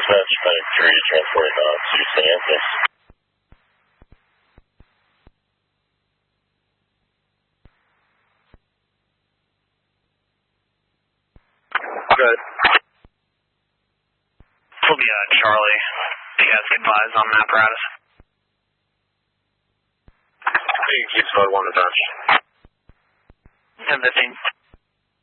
Dispatch, Medic 3, transporting to St. Anthony. Good. Will be Charlie. Do you guys get advised on the apparatus? You can keep Spud 1 attached. 10-15.